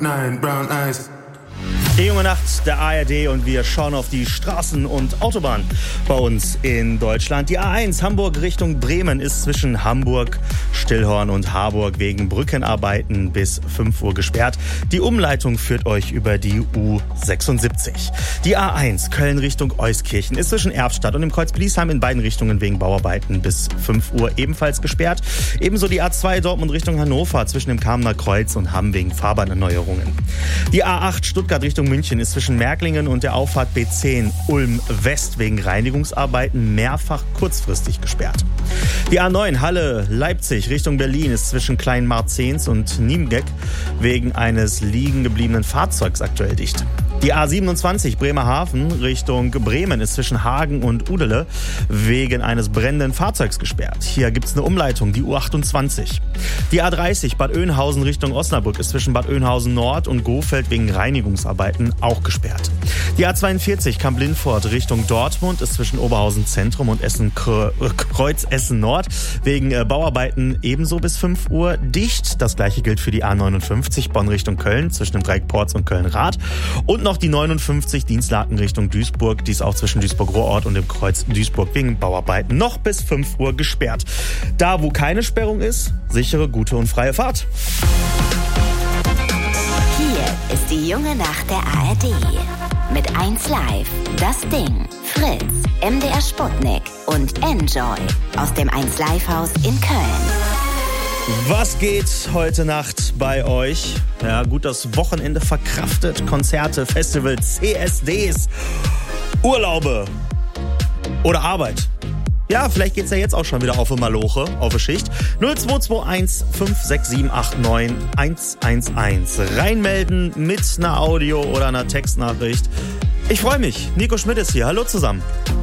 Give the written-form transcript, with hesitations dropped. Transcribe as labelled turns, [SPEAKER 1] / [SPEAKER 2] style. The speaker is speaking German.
[SPEAKER 1] Nine brown eyes.
[SPEAKER 2] Die junge Nacht der ARD und wir schauen auf die Straßen und Autobahnen bei uns in Deutschland. Die A1 Hamburg Richtung Bremen ist zwischen Hamburg, Stillhorn und Harburg wegen Brückenarbeiten bis 5 Uhr gesperrt. Die Umleitung führt euch über die U76. Die A1 Köln Richtung Euskirchen ist zwischen Erftstadt und dem Kreuz Bliesheim in beiden Richtungen wegen Bauarbeiten bis 5 Uhr ebenfalls gesperrt. Ebenso die A2 Dortmund Richtung Hannover zwischen dem Kamener Kreuz und Hamm wegen Fahrbahnerneuerungen. Die A8 Stuttgart Richtung München ist zwischen Märklingen und der Auffahrt B10 Ulm West wegen Reinigungsarbeiten mehrfach kurzfristig gesperrt. Die A9 Halle Leipzig Richtung Berlin ist zwischen Kleinmarzens und Niemgeck wegen eines liegen gebliebenen Fahrzeugs aktuell dicht. Die A27 Bremerhaven Richtung Bremen ist zwischen Hagen und Udele wegen eines brennenden Fahrzeugs gesperrt. Hier gibt es eine Umleitung, die U28. Die A30 Bad Oeynhausen Richtung Osnabrück ist zwischen Bad Oeynhausen Nord und Gohfeld wegen Reinigungsarbeiten auch gesperrt. Die A42 Kamp-Lindfort Richtung Dortmund ist zwischen Oberhausen Zentrum und Kreuz Essen Nord wegen Bauarbeiten ebenso bis 5 Uhr dicht. Das gleiche gilt für die A59 Bonn Richtung Köln zwischen dem Dreieck Porz und Köln-Rath. Und noch die 59 Dienstlaken Richtung Duisburg, die ist auch zwischen Duisburg-Rohrort und dem Kreuz Duisburg wegen Bauarbeiten noch bis 5 Uhr gesperrt. Da, wo keine Sperrung ist, sichere, gute und freie Fahrt.
[SPEAKER 3] Hier ist die junge Nacht der ARD. Mit 1 Live, Das Ding, Fritz, MDR Sputnik und Enjoy aus dem 1 Live Haus in Köln.
[SPEAKER 2] Was geht heute Nacht bei euch? Ja, gut, das Wochenende verkraftet. Konzerte, Festivals, CSDs, Urlaube oder Arbeit. Ja, vielleicht geht's ja jetzt auch schon wieder auf eine Maloche, auf eine Schicht. 0221 56789 111. Reinmelden mit einer Audio- oder einer Textnachricht. Ich freue mich. Nico Schmidt ist hier. Hallo zusammen.